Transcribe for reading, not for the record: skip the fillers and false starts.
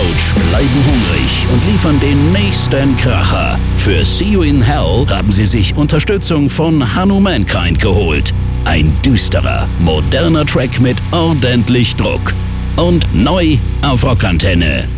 Couch bleiben hungrig und liefern den nächsten Kracher. Für See You in Hell haben sie sich Unterstützung von Hanumankind geholt. Ein düsterer, moderner Track mit ordentlich Druck. Und neu auf Rockantenne.